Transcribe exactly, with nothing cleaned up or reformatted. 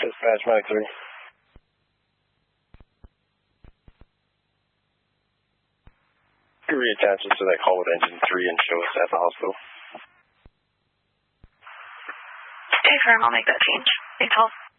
dispatch Mike three. Reattach us to that call with engine three and show us at the hospital. Okay, firm, I'll make that change. Eight twelve.